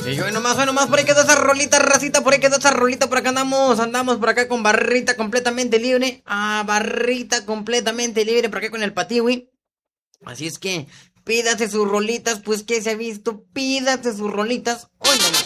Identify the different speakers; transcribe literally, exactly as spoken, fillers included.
Speaker 1: Y hoy nomás, hoy nomás, por ahí quedó esa rolita, racita, por ahí quedó esa rolita, por acá andamos, andamos por acá con barrita completamente libre. Ah, barrita completamente libre por acá con el patiwi. Así es que pídase sus rolitas, pues que se ha visto, pídase sus rolitas. Hoy nomás.